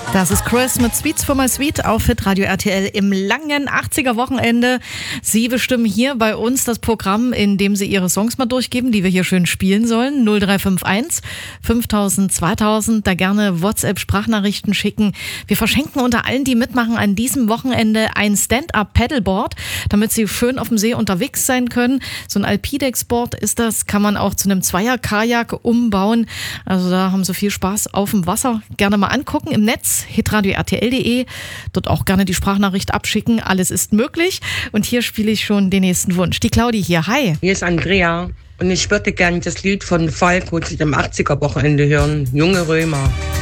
Das ist Chris mit Sweets for my Sweet auf Hitradio RTL im langen 80er-Wochenende. Sie bestimmen hier bei uns das Programm, in dem Sie Ihre Songs mal durchgeben, die wir hier schön spielen sollen. 0351 5000 2000, da gerne WhatsApp-Sprachnachrichten schicken. Wir verschenken unter allen, die mitmachen, an diesem Wochenende ein Stand-Up-Paddleboard, damit Sie schön auf dem See unterwegs sein können. So ein Alpidex-Board ist das, kann man auch zu einem Zweier-Kajak umbauen. Also da haben Sie viel Spaß auf dem Wasser. Gerne mal angucken im Netz. hitradio-rtl.de, dort auch gerne die Sprachnachricht abschicken, alles ist möglich. Und hier spiele ich schon den nächsten Wunsch. Die Claudi hier, hi. Hier ist Andrea und ich würde gerne das Lied von Falco zu dem 80er-Wochenende hören, Junge Römer.